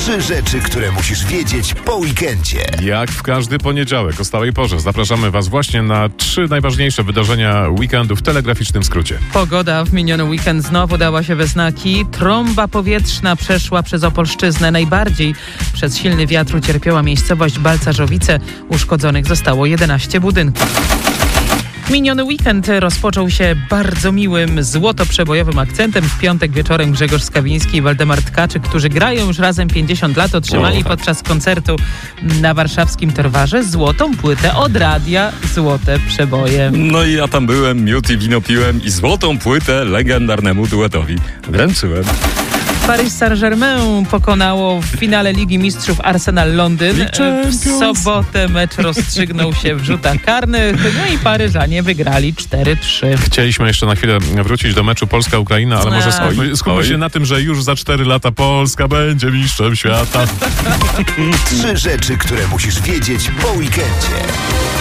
3 rzeczy, które musisz wiedzieć po weekendzie. Jak w każdy poniedziałek o stałej porze zapraszamy Was właśnie na 3 najważniejsze wydarzenia weekendu w telegraficznym skrócie. Pogoda w miniony weekend znowu dała się we znaki. Trąba powietrzna przeszła przez Opolszczyznę. Najbardziej przez silny wiatr ucierpiała miejscowość Balcarzowice. Uszkodzonych zostało 11 budynków. Miniony weekend rozpoczął się bardzo miłym, złotoprzebojowym akcentem. W piątek wieczorem Grzegorz Skawiński i Waldemar Tkaczyk, którzy grają już razem 50 lat, otrzymali podczas koncertu na warszawskim Torwarze złotą płytę od radia Złote Przeboje. No i ja tam byłem, miód i wino piłem i złotą płytę legendarnemu duetowi wręczyłem. Paris Saint-Germain pokonało w finale Ligi Mistrzów Arsenal Londyn. W sobotę mecz rozstrzygnął się w rzutach karnych, no i Paryżanie wygrali 4-3. Chcieliśmy jeszcze na chwilę wrócić do meczu Polska-Ukraina, ale może skupmy się na tym, że już za 4 lata Polska będzie mistrzem świata. 3 rzeczy, które musisz wiedzieć po weekendzie.